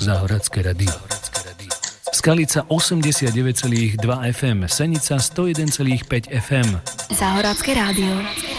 Záhoradské radio. Skalica 89,2 FM, Senica 101,5 FM. Záhoradské rádio.